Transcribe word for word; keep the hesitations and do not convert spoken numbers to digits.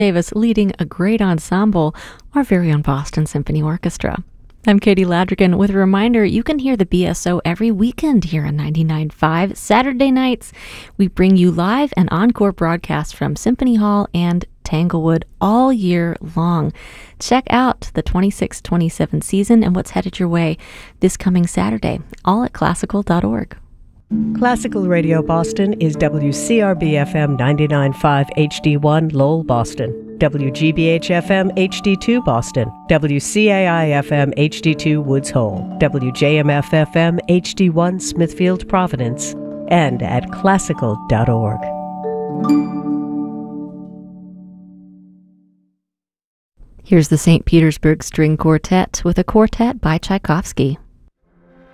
Davis leading a great ensemble, our very own Boston Symphony Orchestra. I'm Katie Ladrigan with a reminder you can hear the B S O every weekend here on ninety-nine point five. Saturday nights, we bring you live and encore broadcasts from Symphony Hall and Tanglewood all year long. Check out the twenty-six twenty-seven season and what's headed your way this coming Saturday, all at classical dot org. Classical Radio Boston is W C R B F M ninety-nine point five H D one Lowell, Boston, W G B H F M H D two Boston, W C A I F M H D two Woods Hole, W J M F F M H D one Smithfield, Providence, and at classical dot org. Here's the Saint Petersburg String Quartet with a quartet by Tchaikovsky.